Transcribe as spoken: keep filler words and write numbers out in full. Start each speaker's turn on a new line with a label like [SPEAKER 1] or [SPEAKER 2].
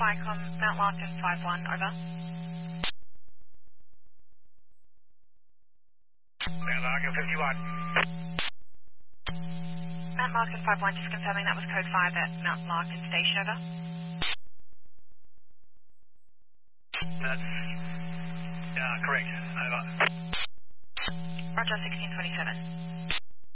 [SPEAKER 1] FICOM, Mount Larkin five one, over.
[SPEAKER 2] Mount Larkin fifty-one.
[SPEAKER 1] Mount Larkin five one, just confirming that was code five at Mount Larkin Station, over.
[SPEAKER 2] That's uh, correct. Over.
[SPEAKER 1] Roger, sixteen twenty-seven.